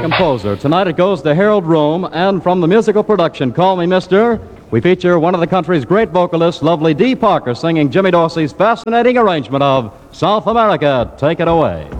composer. Tonight it goes to Harold Rome, and from the musical production, Call Me Mister, we feature one of the country's great vocalists, lovely Dee Parker, singing Jimmy Dorsey's fascinating arrangement of South America. Take it away.